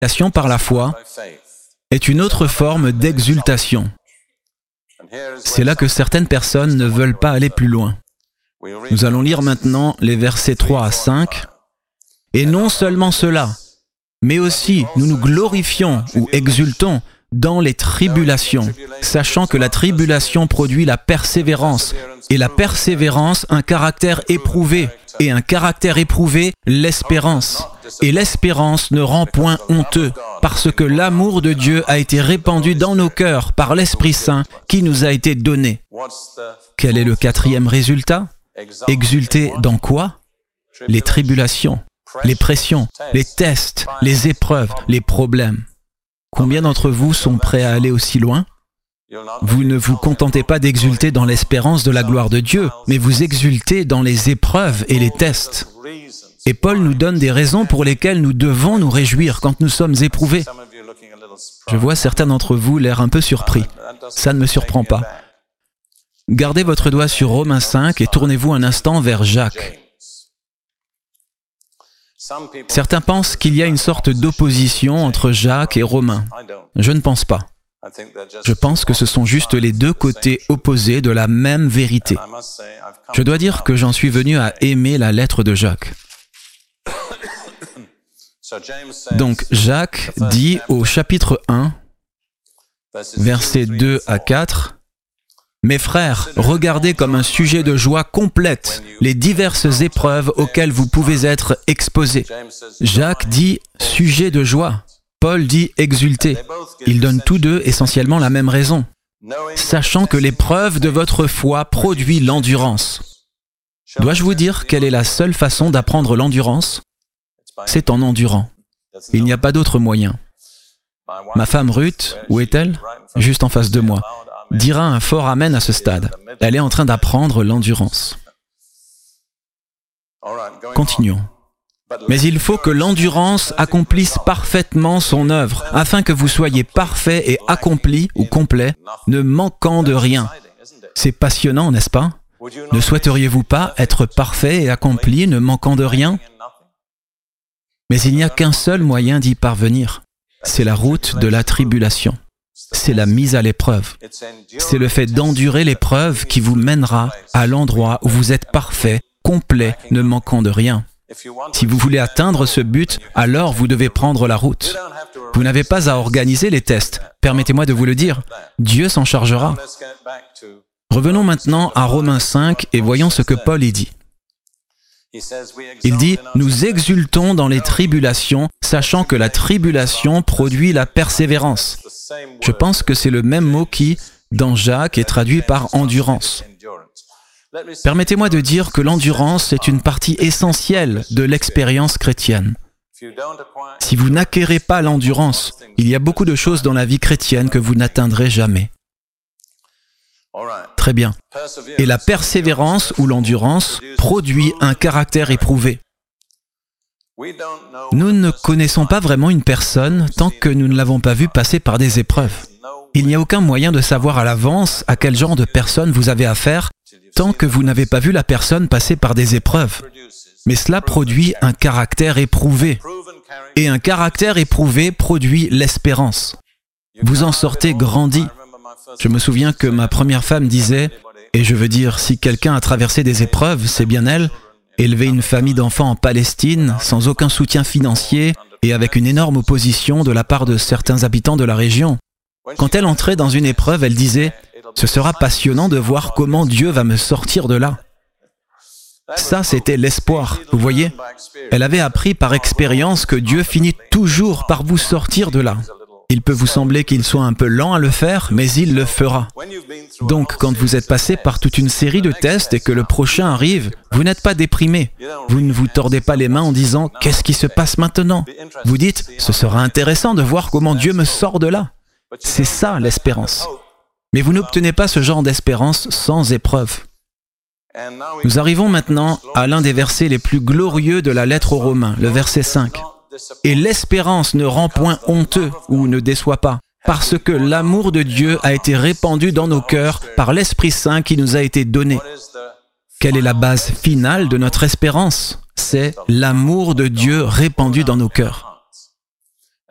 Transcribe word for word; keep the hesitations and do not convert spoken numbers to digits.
L'exaltation par la foi est une autre forme d'exultation. C'est là que certaines personnes ne veulent pas aller plus loin. Nous allons lire maintenant les versets trois à cinq. Et non seulement cela, mais aussi nous nous glorifions ou exultons dans les tribulations, sachant que la tribulation produit la persévérance, et la persévérance un caractère éprouvé, et un caractère éprouvé l'espérance. Et l'espérance ne rend point honteux, parce que l'amour de Dieu a été répandu dans nos cœurs par l'Esprit Saint qui nous a été donné. Quel est le quatrième résultat? Exulter dans quoi? Les tribulations, les pressions, les tests, les épreuves, les problèmes. Combien d'entre vous sont prêts à aller aussi loin? Vous ne vous contentez pas d'exulter dans l'espérance de la gloire de Dieu, mais vous exultez dans les épreuves et les tests. Et Paul nous donne des raisons pour lesquelles nous devons nous réjouir quand nous sommes éprouvés. Je vois certains d'entre vous l'air un peu surpris. Ça ne me surprend pas. Gardez votre doigt sur Romains cinq et tournez-vous un instant vers Jacques. Certains pensent qu'il y a une sorte d'opposition entre Jacques et Romains. Je ne pense pas. Je pense que ce sont juste les deux côtés opposés de la même vérité. Je dois dire que j'en suis venu à aimer la lettre de Jacques. Donc Jacques dit au chapitre un, versets deux à quatre, « Mes frères, regardez comme un sujet de joie complète les diverses épreuves auxquelles vous pouvez être exposés. » Jacques dit « sujet de joie ». Paul dit « exulter ». Ils donnent tous deux essentiellement la même raison. Sachant que l'épreuve de votre foi produit l'endurance. Dois-je vous dire quelle est la seule façon d'apprendre l'endurance? C'est en endurant. Il n'y a pas d'autre moyen. Ma femme Ruth, où est-elle? Juste en face de moi. Dira un fort amen à ce stade. Elle est en train d'apprendre l'endurance. Continuons. Mais il faut que l'endurance accomplisse parfaitement son œuvre, afin que vous soyez parfaits et accomplis ou complets, ne manquant de rien. C'est passionnant, n'est-ce pas? Ne souhaiteriez-vous pas être parfait et accompli, ne manquant de rien? Mais il n'y a qu'un seul moyen d'y parvenir. C'est la route de la tribulation. C'est la mise à l'épreuve. C'est le fait d'endurer l'épreuve qui vous mènera à l'endroit où vous êtes parfait, complet, ne manquant de rien. Si vous voulez atteindre ce but, alors vous devez prendre la route. Vous n'avez pas à organiser les tests. Permettez-moi de vous le dire. Dieu s'en chargera. Revenons maintenant à Romains cinq et voyons ce que Paul y dit. Il dit « Nous exultons dans les tribulations, sachant que la tribulation produit la persévérance. » Je pense que c'est le même mot qui, dans Jacques, est traduit par « endurance ». Permettez-moi de dire que l'endurance est une partie essentielle de l'expérience chrétienne. Si vous n'acquérez pas l'endurance, il y a beaucoup de choses dans la vie chrétienne que vous n'atteindrez jamais. Très bien. Et la persévérance ou l'endurance produit un caractère éprouvé. Nous ne connaissons pas vraiment une personne tant que nous ne l'avons pas vue passer par des épreuves. Il n'y a aucun moyen de savoir à l'avance à quel genre de personne vous avez affaire tant que vous n'avez pas vu la personne passer par des épreuves. Mais cela produit un caractère éprouvé. Et un caractère éprouvé produit l'espérance. Vous en sortez grandi. Je me souviens que ma première femme disait, et je veux dire, si quelqu'un a traversé des épreuves, c'est bien elle, élever une famille d'enfants en Palestine, sans aucun soutien financier et avec une énorme opposition de la part de certains habitants de la région. Quand elle entrait dans une épreuve, elle disait « Ce sera passionnant de voir comment Dieu va me sortir de là. » Ça, c'était l'espoir, vous voyez? Elle avait appris par expérience que Dieu finit toujours par vous sortir de là. Il peut vous sembler qu'il soit un peu lent à le faire, mais il le fera. Donc, quand vous êtes passé par toute une série de tests et que le prochain arrive, vous n'êtes pas déprimé. Vous ne vous tordez pas les mains en disant « Qu'est-ce qui se passe maintenant ?» Vous dites « Ce sera intéressant de voir comment Dieu me sort de là. » C'est ça l'espérance. Mais vous n'obtenez pas ce genre d'espérance sans épreuve. Nous arrivons maintenant à l'un des versets les plus glorieux de la lettre aux Romains, le verset cinq. « Et l'espérance ne rend point honteux ou ne déçoit pas, parce que l'amour de Dieu a été répandu dans nos cœurs par l'Esprit Saint qui nous a été donné. » Quelle est la base finale de notre espérance? C'est l'amour de Dieu répandu dans nos cœurs.